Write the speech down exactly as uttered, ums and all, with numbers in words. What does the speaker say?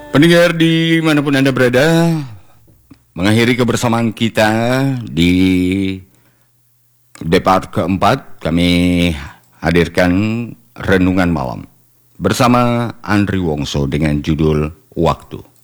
Pendengar dimanapun Anda berada, mengakhiri kebersamaan kita di depart keempat, kami hadirkan Renungan Malam bersama Andri Wongso dengan judul Waktu.